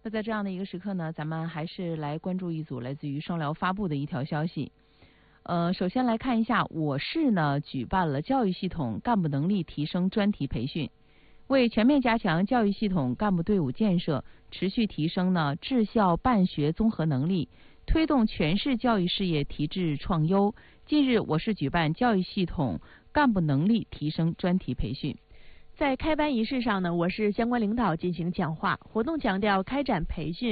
那在这样的一个时刻呢，咱们还是来关注一组来自于双疗发布的一条消息。首先来看一下，我市呢举办了教育系统干部能力提升专题培训，为全面加强教育系统干部队伍建设，持续提升呢治校办学综合能力，推动全市教育事业提质创优。近日，我市举办教育系统干部能力提升专题培训。 在开班仪式上呢，我市相关领导进行讲话，活动强调开展培训